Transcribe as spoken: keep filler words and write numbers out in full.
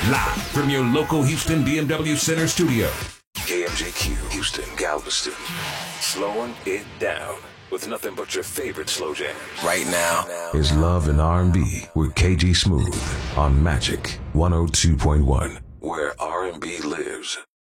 Live from your local Houston B M W Center studio. K M J Q, Houston, Galveston. Slowing it down with nothing but your favorite slow jams. Right now is Love and R and B with K G Smooth on Magic one oh two point one, where R and B lives.